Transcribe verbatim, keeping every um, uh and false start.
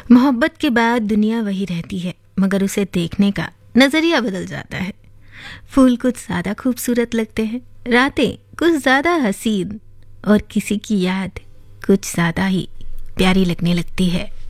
मोहब्बत के बाद दुनिया वही रहती है, मगर उसे देखने का नजरिया बदल जाता है। फूल कुछ ज़्यादा खूबसूरत लगते हैं, रातें कुछ ज़्यादा हसीन और किसी की याद कुछ ज़्यादा ही प्यारी लगने लगती है।